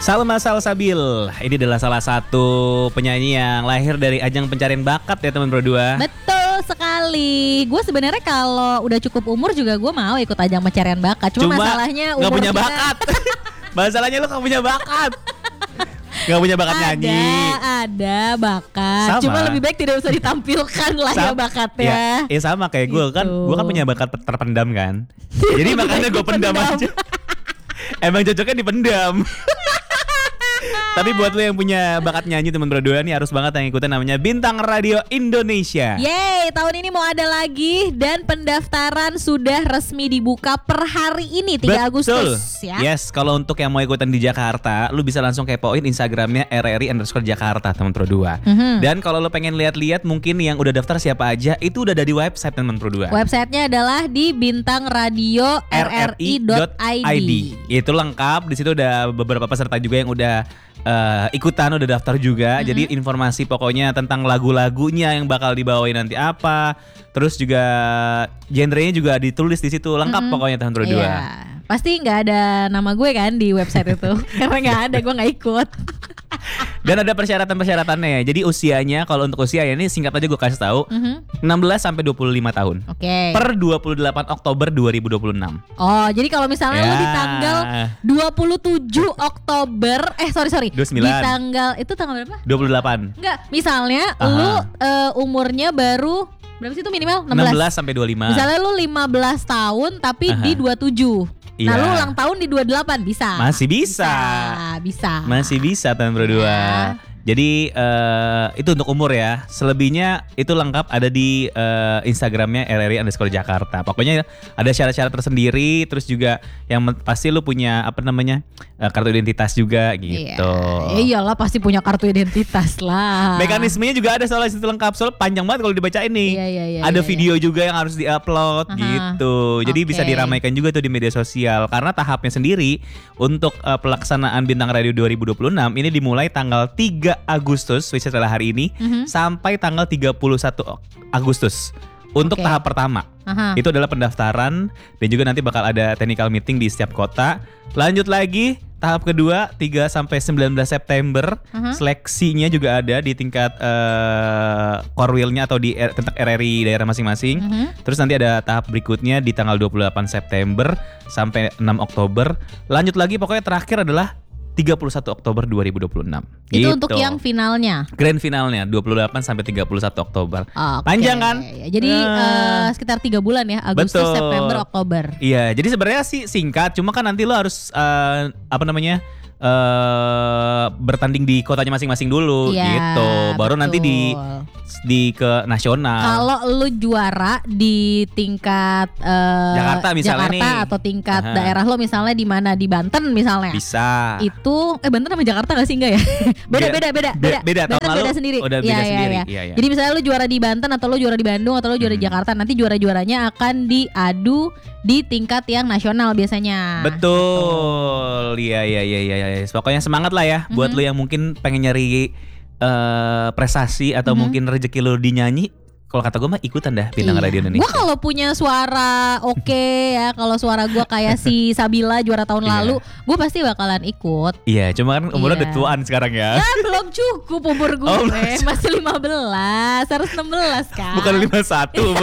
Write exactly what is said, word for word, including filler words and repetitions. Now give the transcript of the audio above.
Salma Salsabil, ini adalah salah satu penyanyi yang lahir dari ajang pencarian bakat ya teman berdua. Betul sekali. Gue sebenarnya kalau udah cukup umur juga gue mau ikut ajang pencarian bakat. Cuma, Cuma masalahnya umur gak punya kita... bakat. Masalahnya lu gak punya bakat. Gak punya bakat ada, nyanyi. Ada bakat. Sama. Cuma lebih baik tidak usah ditampilkan lah ya bakatnya. Ya, ya sama kayak gue kan. Gitu. Gue kan punya bakat terpendam kan. Jadi makanya gue pendam aja. Emang cocoknya dipendam. Tapi buat lo yang punya bakat nyanyi teman berdua nih harus banget yang ikutin namanya Bintang Radio Indonesia. Yeay, tahun ini mau ada lagi dan pendaftaran sudah resmi dibuka per hari ini tiga Agustus ya. Yes, kalau untuk yang mau ikutan di Jakarta, lu bisa langsung kepoin Instagramnya R R I underscore Jakarta teman berdua. Mm-hmm. Dan kalau lo pengen lihat-lihat mungkin yang udah daftar siapa aja, itu udah ada di website teman berdua. Websitenya adalah di bintang radio r r i dot i d. Itu lengkap, di situ udah beberapa peserta juga yang udah Uh, ikutan udah daftar juga. Mm-hmm. Jadi informasi pokoknya tentang lagu-lagunya yang bakal dibawain nanti apa. Terus juga genrenya juga ditulis di situ lengkap. Mm-hmm. Pokoknya tahun berdua. Iya. Pasti nggak ada nama gue kan di website itu. Karena nggak ada, gue nggak ikut. Dan ada persyaratan-persyaratannya ya. Jadi usianya, kalau untuk usia ya ini singkat aja gue kasih tahu, mm-hmm. enam belas sampai dua puluh lima tahun. Oke. Okay. Per dua puluh delapan Oktober dua ribu dua puluh enam. Oh, jadi kalau misalnya ya. lu di tanggal dua puluh tujuh Oktober, eh sorry sorry, dua puluh sembilan. Di tanggal itu tanggal berapa? dua puluh delapan. Enggak, misalnya Aha. lu uh, umurnya baru berapa sih itu minimal? enam belas. enam belas sampai dua puluh lima. Misalnya lu lima belas tahun tapi Aha. di dua puluh tujuh. Iya. Nah lu ulang tahun di dua puluh delapan bisa. Masih bisa. Bisa. bisa. Masih bisa teman berdua. Ya. Jadi uh, itu untuk umur ya. Selebihnya itu lengkap ada di uh, Instagramnya R R I underscore Jakarta. Pokoknya ada syarat-syarat tersendiri. Terus juga yang pasti lu punya apa namanya uh, kartu identitas juga gitu. Iya. Ya iyalah pasti punya kartu identitas lah. Mekanismenya juga ada soalnya situ lengkap. Soalnya panjang banget kalau dibaca ini. Iya, iya, iya, ada iya, video iya. juga yang harus diupload gitu. Jadi okay. bisa diramaikan juga tuh di media sosial. Karena tahapnya sendiri untuk uh, pelaksanaan Bintang Radio dua ribu dua puluh enam ini dimulai tanggal tiga Agustus, which adalah hari ini, mm-hmm. sampai tanggal tiga puluh satu Agustus. Untuk okay. tahap pertama, Aha. itu adalah pendaftaran dan juga nanti bakal ada technical meeting di setiap kota. Lanjut lagi, tahap kedua tiga sampai sembilan belas September. Uh-huh. Seleksinya juga ada di tingkat uh, Korwilnya atau di tentang R R I daerah masing-masing. Uh-huh. Terus nanti ada tahap berikutnya di tanggal dua puluh delapan September sampai enam Oktober. Lanjut lagi pokoknya terakhir adalah tiga puluh satu Oktober dua ribu dua puluh enam. Itu gitu. untuk yang finalnya. Grand finalnya dua puluh delapan sampai tiga puluh satu Oktober. Okay. Panjang kan? Jadi uh, uh, sekitar tiga bulan ya, Agustus, betul. September, Oktober. Iya, jadi sebenarnya sih singkat, cuma kan nanti lo harus uh, apa namanya? Uh, bertanding di kotanya masing-masing dulu ya, gitu. Baru betul. Nanti di di ke nasional. Kalau lu juara di tingkat uh, Jakarta misalnya Jakarta nih. atau tingkat Aha. daerah lo misalnya di mana, di Banten misalnya. Bisa. Itu eh Banten sama Jakarta enggak sih enggak ya? beda, beda beda beda beda. Banten beda, beda sendiri. Udah beda ya, sendiri. ya, ya. Ya, ya. Jadi misalnya lu juara di Banten atau lu juara di Bandung atau lu juara hmm. di Jakarta, nanti juara-juaranya akan diadu di tingkat yang nasional biasanya. Betul. Iya iya iya iya. Pokoknya semangat lah ya buat mm-hmm. lu yang mungkin pengen nyari uh, prestasi atau mm-hmm. mungkin rezeki lu di nyanyi. Kalau kata gue mah ikutan dah Bintang iya. Radio Indonesia. Gue kalau punya suara oke okay, ya, kalau suara gue kayak si Sabila juara tahun lalu, gue pasti bakalan ikut. Iya, cuma kan umurnya iya. udah tuaan sekarang ya. Ya belum cukup umur gue, oh, masih lima belas, harus enam belas kan. Bukan lima puluh satu